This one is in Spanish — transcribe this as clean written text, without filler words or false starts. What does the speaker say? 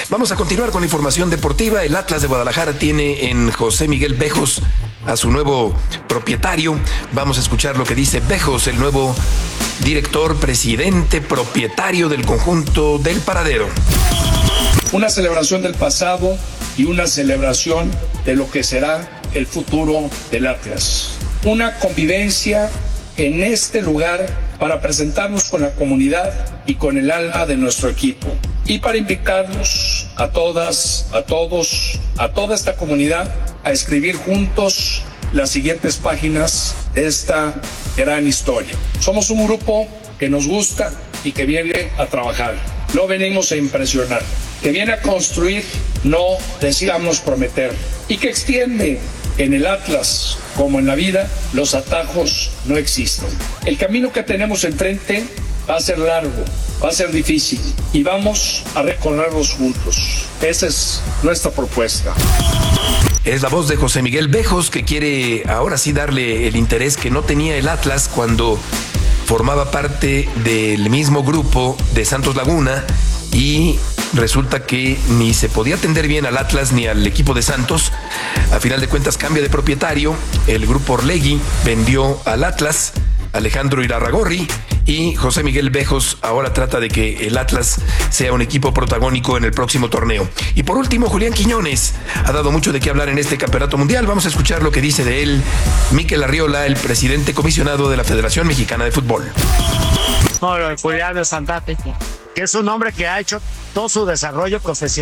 Vamos a continuar con la información deportiva. El Atlas de Guadalajara tiene en José Miguel Bejos a su nuevo propietario. Vamos a escuchar lo que dice Bejos, el nuevo director, presidente, propietario del conjunto del Paradero. Una celebración del pasado y una celebración de lo que será el futuro del Atlas. Una convivencia en este lugar para presentarnos con la comunidad y con el alma de nuestro equipo. Y para invitarnos a todas, a todos, a toda esta comunidad a escribir juntos las siguientes páginas de esta gran historia. Somos un grupo que nos gusta y que viene a trabajar. No venimos a impresionar, que viene a construir, no decíamos prometer, y que extiende en el Atlas, como en la vida, los atajos no existen. El camino que tenemos enfrente va a ser largo, va a ser difícil y vamos a recorrerlos juntos. Esa es nuestra propuesta. Es la voz de José Miguel Bejos, que quiere ahora sí darle el interés que no tenía el Atlas cuando formaba parte del mismo grupo de Santos Laguna, y resulta que ni se podía atender bien al Atlas ni al equipo de Santos. A final de cuentas cambia de propietario, el grupo Orlegui vendió al Atlas, Alejandro Irarrágorri, y José Miguel Bejos ahora trata de que el Atlas sea un equipo protagónico en el próximo torneo. Y por último, Julián Quiñones ha dado mucho de qué hablar en este campeonato mundial. Vamos a escuchar lo que dice de él Mikel Arriola, el presidente comisionado de la Federación Mexicana de Fútbol. No, Julián es fantástico, que es un hombre que ha hecho todo su desarrollo profesional